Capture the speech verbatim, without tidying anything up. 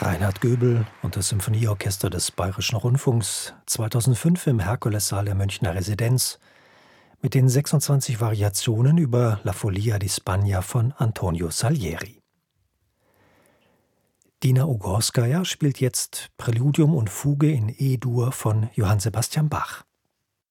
Reinhard Göbel und das Symphonieorchester des Bayerischen Rundfunks, zweitausendfünf im Herkulessaal der Münchner Residenz, mit den sechsundzwanzig Variationen über La Follia di Spagna von Antonio Salieri. Dina Ugorskaja spielt jetzt Präludium und Fuge in E-Dur von Johann Sebastian Bach.